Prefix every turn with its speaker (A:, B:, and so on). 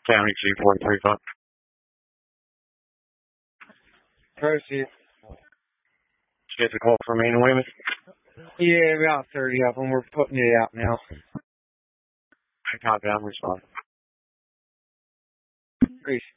A: County 243
B: Proceed.
A: Get the call from men and women?
B: Yeah, about 30 of them. We're putting it out now.
A: I copy, I'm responding.
B: Peace.